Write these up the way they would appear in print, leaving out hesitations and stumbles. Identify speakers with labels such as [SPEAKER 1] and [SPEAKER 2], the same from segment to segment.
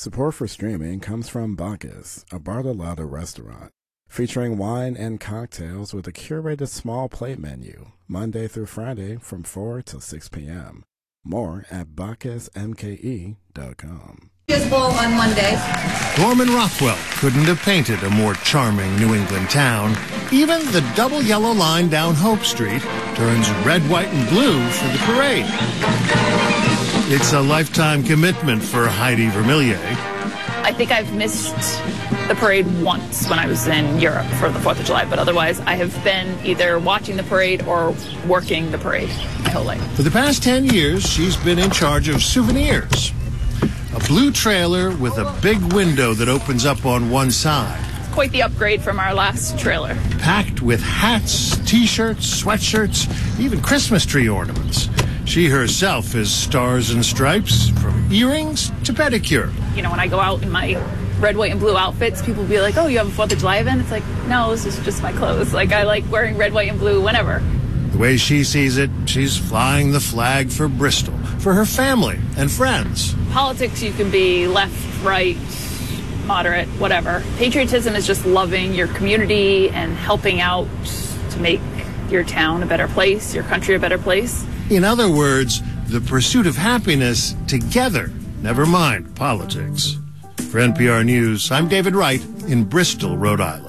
[SPEAKER 1] Support for streaming comes from Bacchus, a Bartolata restaurant, featuring wine and cocktails with a curated small plate menu, Monday through Friday from 4 to 6 p.m. More at BacchusMKE.com.
[SPEAKER 2] Bowl on Monday.
[SPEAKER 3] Norman Rockwell couldn't have painted a more charming New England town. Even the double yellow line down Hope Street turns red, white, and blue for the parade. It's a lifetime commitment for Heidi Vermillier.
[SPEAKER 4] I think I've missed the parade once when I was in Europe for the 4th of July, but otherwise I have been either watching the parade or working the parade my whole life.
[SPEAKER 3] For the past 10 years, she's been in charge of souvenirs. A blue trailer with a big window that opens up on one side.
[SPEAKER 4] Quite the upgrade from our last trailer.
[SPEAKER 3] Packed with hats, T-shirts, sweatshirts, even Christmas tree ornaments. She herself is stars and stripes, from earrings to pedicure.
[SPEAKER 4] You know, when I go out in my red, white, and blue outfits, people will be like, oh, you have a 4th of July event? It's like, no, this is just my clothes. Like, I like wearing red, white, and blue whenever.
[SPEAKER 3] The way she sees it, she's flying the flag for Bristol, for her family and friends.
[SPEAKER 4] Politics, you can be left, right, moderate, whatever. Patriotism is just loving your community and helping out to make your town a better place, your country a better place.
[SPEAKER 3] In other words, the pursuit of happiness together, never mind politics. For NPR News, I'm David Wright in Bristol, Rhode Island.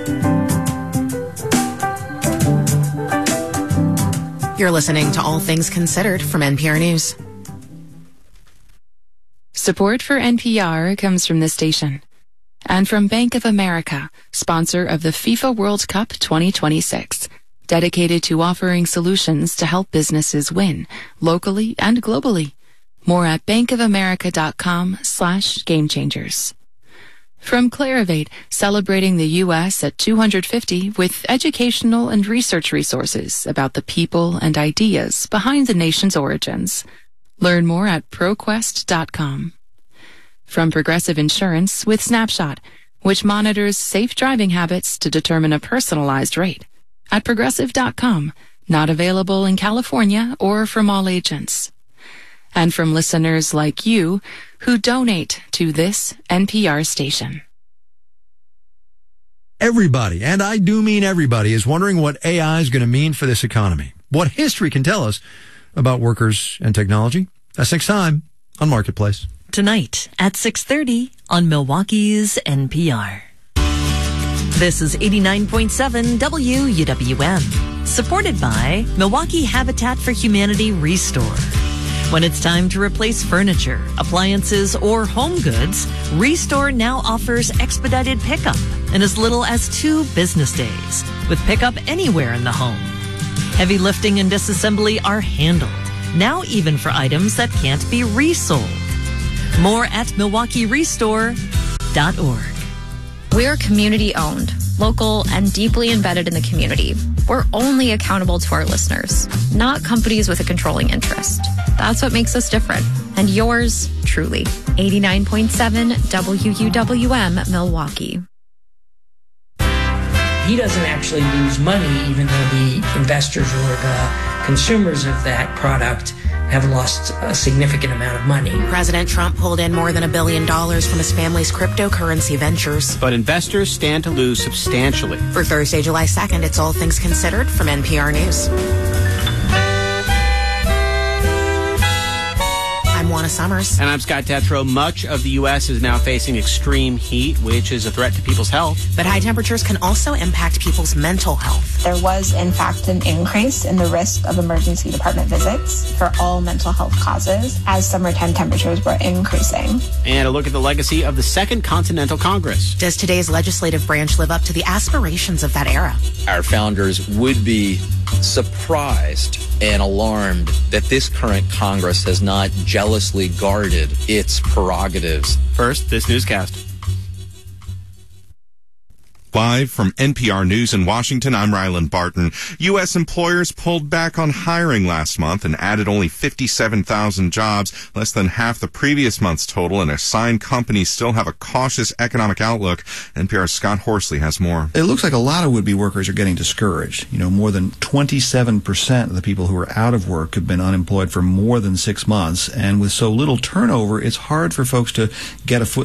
[SPEAKER 5] You're listening to All Things Considered from NPR News.
[SPEAKER 6] Support for NPR comes from this station and from Bank of America, sponsor of the FIFA World Cup 2026, dedicated to offering solutions to help businesses win locally and globally. More at bankofamerica.com/gamechangers. From Clarivate, celebrating the U.S. at 250 with educational and research resources about the people and ideas behind the nation's origins. Learn more at ProQuest.com. From Progressive Insurance with Snapshot, which monitors safe driving habits to determine a personalized rate. At Progressive.com, not available in California or from all agents. And from listeners like you who donate to this NPR station.
[SPEAKER 7] Everybody, and I do mean everybody, is wondering what AI is going to mean for this economy. What history can tell us about workers and technology. That's next time on Marketplace.
[SPEAKER 8] Tonight at 6:30 on Milwaukee's NPR. This is 89.7 WUWM, supported by Milwaukee Habitat for Humanity Restore. When it's time to replace furniture, appliances, or home goods, Restore now offers expedited pickup in as little as 2 business days, with pickup anywhere in the home. Heavy lifting and disassembly are handled, now even for items that can't be resold. More at MilwaukeeRestore.org.
[SPEAKER 9] We're community-owned, local, and deeply embedded in the community. We're only accountable to our listeners, not companies with a controlling interest. That's what makes us different. And yours, truly. 89.7 WUWM, Milwaukee.
[SPEAKER 10] He doesn't actually lose money, even though the investors or the consumers of that product have lost a significant amount of money.
[SPEAKER 5] President Trump pulled in more than $1 billion from his family's cryptocurrency ventures.
[SPEAKER 11] But investors stand to lose substantially.
[SPEAKER 5] For Thursday, July 2nd, it's All Things Considered from NPR News. I'm Juana Summers.
[SPEAKER 11] And I'm Scott Detrow. Much of the U.S. is now facing extreme heat, which is a threat to people's health.
[SPEAKER 5] But high temperatures can also impact people's mental health.
[SPEAKER 12] There was, in fact, an increase in the risk of emergency department visits for all mental health causes as summertime temperatures were increasing.
[SPEAKER 11] And a look at the legacy of the Second Continental Congress.
[SPEAKER 5] Does today's legislative branch live up to the aspirations of that era?
[SPEAKER 13] Our founders would be surprised and alarmed that this current Congress has not jealously guarded its prerogatives.
[SPEAKER 11] First, this newscast.
[SPEAKER 14] Live from NPR News in Washington, I'm Ryland Barton. U.S. employers pulled back on hiring last month and added only 57,000 jobs, less than half the previous month's total, and assigned companies still have a cautious economic outlook. NPR's Scott Horsley has more.
[SPEAKER 15] It looks like a lot of would-be workers are getting discouraged. You know, more than 27% of the people who are out of work have been unemployed for more than 6 months, and with so little turnover, it's hard for folks to get a foot